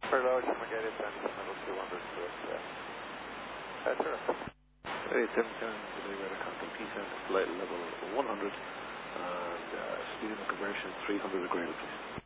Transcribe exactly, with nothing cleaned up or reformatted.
For large Magnetic Center, level two hundred to us, yeah. That's right. eight seven seven, delay radar contact P seven, flight level one hundred, and uh, speed and conversion three hundred degrees, please.